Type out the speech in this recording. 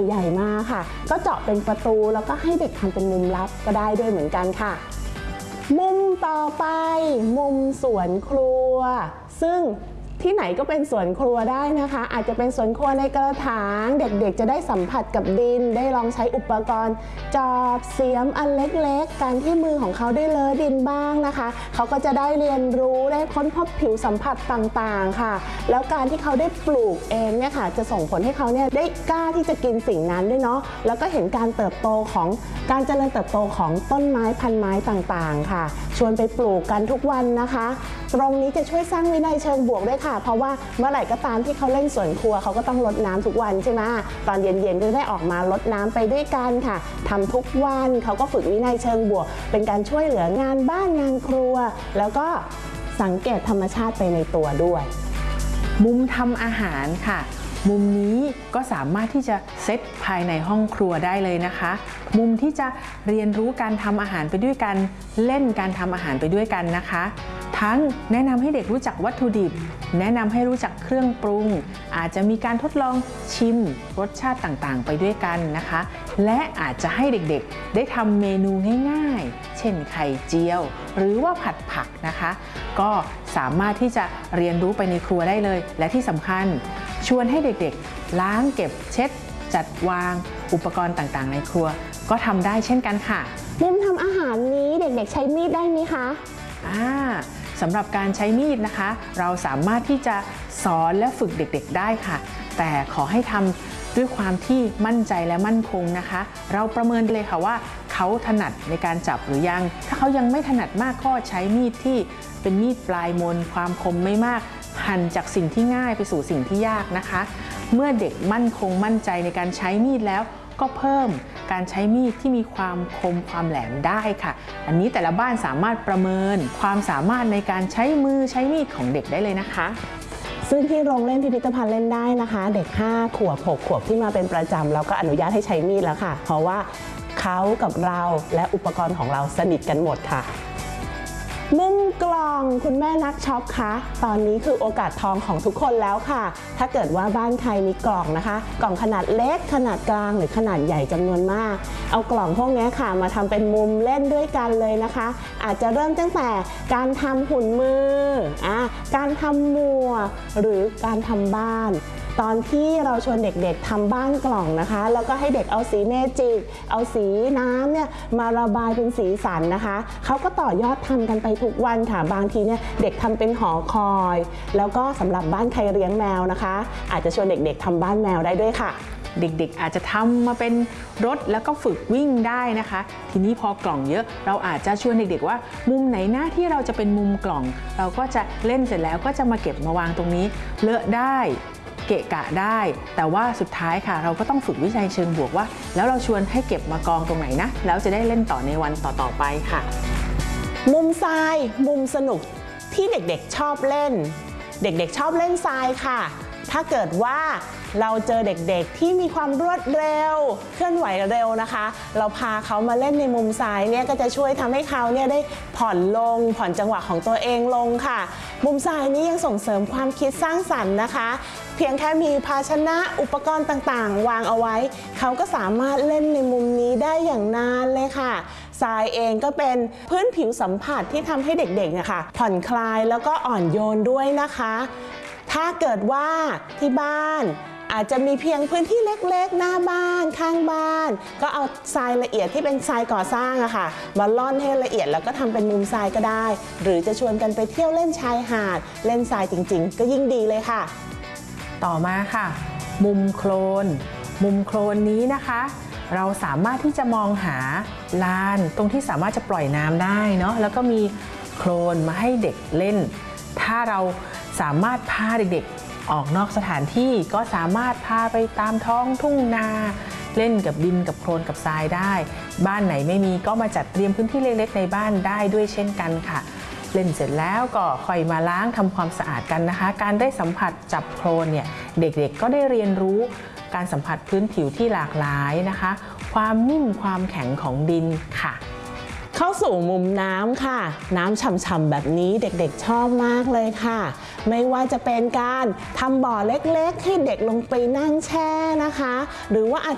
ใหญ่ๆมาค่ะก็เจาะเป็นประตูแล้วก็ให้เด็กทำเป็นมุมลับก็ได้ด้วยเหมือนกันค่ะมุมต่อไปมุมสวนครัวซึ่งที่ไหนก็เป็นสวนครัวได้นะคะอาจจะเป็นสวนครัวในกระถางเด็กๆจะได้สัมผัสกับดินได้ลองใช้อุปกรณ์จอบเสียมอันเล็กๆการที่มือของเขาได้เลอะดินบ้างนะคะเขาก็จะได้เรียนรู้ได้ค้นพบผิวสัมผัสต่างๆค่ะแล้วการที่เขาได้ปลูกเองเนี่ยค่ะจะส่งผลให้เขาเนี่ยได้กล้าที่จะกินสิ่งนั้นด้วยเนาะแล้วก็เห็นการเติบโตของการเจริญเติบโตของต้นไม้พันไม้ต่างๆค่ะชวนไปปลูกกันทุกวันนะคะตรงนี้จะช่วยสร้างวินัยเชิงบวกด้วยค่ะเพราะว่าเมื่อไหร่ก็ตามที่เขาเล่นสวนครัวเขาก็ต้องรดน้ำทุกวันใช่ไหมตอนเย็นๆก็ได้ออกมารดน้ำไปด้วยกันค่ะทำทุกวันเขาก็ฝึกวินัยเชิงบวกเป็นการช่วยเหลืองานบ้านงานครัวแล้วก็สังเกตธรรมชาติไปในตัวด้วยมุมทำอาหารค่ะมุมนี้ก็สามารถที่จะเซตภายในห้องครัวได้เลยนะคะมุมที่จะเรียนรู้การทำอาหารไปด้วยกันเล่นการทำอาหารไปด้วยกันนะคะทั้งแนะนำให้เด็กรู้จักวัตถุดิบแนะนำให้รู้จักเครื่องปรุงอาจจะมีการทดลองชิมรสชาติต่างๆไปด้วยกันนะคะและอาจจะให้เด็กๆได้ทำเมนูง่ายๆเช่นไข่เจียวหรือว่าผัดผักนะคะก็สามารถที่จะเรียนรู้ไปในครัวได้เลยและที่สำคัญชวนให้เด็กๆล้างเก็บเช็ดจัดวางอุปกรณ์ต่างๆในครัวก็ทำได้เช่นกันค่ะมุมทำอาหารนี้เด็กๆใช้มีดได้ไหมคะสำหรับการใช้มีดนะคะเราสามารถที่จะสอนและฝึกเด็กๆได้ค่ะแต่ขอให้ทำด้วยความที่มั่นใจและมั่นคงนะคะเราประเมินเลยค่ะว่าเขาถนัดในการจับหรือยังถ้าเขายังไม่ถนัดมากก็ใช้มีดที่เป็นมีดปลายมนความคมไม่มากหั่นจากสิ่งที่ง่ายไปสู่สิ่งที่ยากนะคะเมื่อเด็กมั่นคงมั่นใจในการใช้มีดแล้วก็เพิ่มการใช้มีดที่มีความคมความแหลมได้ค่ะอันนี้แต่ละบ้านสามารถประเมินความสามารถในการใช้มือใช้มีดของเด็กได้เลยนะคะซึ่งที่โรงเล่นพิพิธภัณฑ์เล่นได้นะคะเด็ก5 ขวบ 6 ขวบที่มาเป็นประจำเราก็อนุญาตให้ใช้มีดแล้วค่ะเพราะว่าเขากับเราและอุปกรณ์ของเราสนิทกันหมดค่ะมุมกล่องคุณแม่นักช็อปคะตอนนี้คือโอกาสทองของทุกคนแล้วค่ะถ้าเกิดว่าบ้านใครมีกล่องนะคะกล่องขนาดเล็กขนาดกลางหรือขนาดใหญ่จำนวนมากเอากล่องพวกนี้ค่ะมาทำเป็นมุมเล่นด้วยกันเลยนะคะอาจจะเริ่มตั้งแต่การทำหุ่นมือการทำหมวกหรือการทำบ้านตอนที่เราชวนเด็กๆทำบ้านกล่องนะคะแล้วก็ให้เด็กเอาสีเมจิกเอาสีน้ำเนี่ยมาระบายเป็นสีสันนะคะเขาก็ต่อยอดทำกันไปทุกวันค่ะบางทีเนี่ยเด็กทำเป็นหอคอยแล้วก็สำหรับบ้านใครเลี้ยงแมวนะคะอาจจะชวนเด็กๆทำบ้านแมวได้ด้วยค่ะเด็กๆอาจจะทำมาเป็นรถแล้วก็ฝึกวิ่งได้นะคะทีนี้พอกล่องเยอะเราอาจจะชวนเด็กๆว่ามุมไหนหน้าที่เราจะเป็นมุมกล่องเราก็จะเล่นเสร็จแล้วก็จะมาเก็บมาวางตรงนี้เลอะได้เกะกะได้แต่ว่าสุดท้ายค่ะเราก็ต้องฝึกวิจัยเชิงบวกว่าแล้วเราชวนให้เก็บมากองตรงไหนนะแล้วจะได้เล่นต่อในวันต่อๆไปค่ะมุมทรายมุมสนุกที่เด็กๆชอบเล่นเด็กๆชอบเล่นทรายค่ะถ้าเกิดว่าเราเจอเด็กๆที่มีความรวดเร็วเคลื่อนไหวเร็วนะคะเราพาเขามาเล่นในมุมทรายเนี่ยก็จะช่วยทำให้เขาเนี่ยได้ผ่อนจังหวะของตัวเองลงค่ะมุมทรายนี้ยังส่งเสริมความคิดสร้างสรรค์นะคะเพียงแค่มีภาชนะอุปกรณ์ต่างๆวางเอาไว้เขาก็สามารถเล่นในมุมนี้ได้อย่างนานเลยค่ะทรายเองก็เป็นพื้นผิวสัมผัสที่ทำให้เด็กๆนะคะผ่อนคลายแล้วก็อ่อนโยนด้วยนะคะถ้าเกิดว่าที่บ้านอาจจะมีเพียงพื้นที่เล็กๆหน้าบ้านข้างบ้านก็เอาทรายละเอียดที่เป็นทรายก่อสร้างอะค่ะมาล่อนให้ละเอียดแล้วก็ทำเป็นมุมทรายก็ได้หรือจะชวนกันไปเที่ยวเล่นชายหาดเล่นทรายจริงๆก็ยิ่งดีเลยค่ะต่อมาค่ะมุมโคลนมุมโคลนนี้นะคะเราสามารถที่จะมองหาลานตรงที่สามารถจะปล่อยน้ำได้เนาะแล้วก็มีโคลนมาให้เด็กเล่นถ้าเราสามารถพาเด็กๆออกนอกสถานที่ก็สามารถพาไปตามท้องทุ่งนาเล่นกับดินกับโคลนกับทรายได้บ้านไหนไม่มีก็มาจัดเตรียมพื้นที่เล็กๆในบ้านได้ด้วยเช่นกันค่ะเล่นเสร็จแล้วก็ค่อยมาล้างทำความสะอาดกันนะคะการได้สัมผัสจับโคลนเนี่ยเด็กๆก็ได้เรียนรู้การสัมผัสพื้นผิวที่หลากหลายนะคะความนิ่มความแข็งของดินค่ะเข้าสู่มุมน้ำค่ะน้ำฉ่ำๆแบบนี้เด็กๆชอบมากเลยค่ะไม่ว่าจะเป็นการทำบ่อเล็กๆให้เด็กลงไปนั่งแช่นะคะหรือว่าอาจ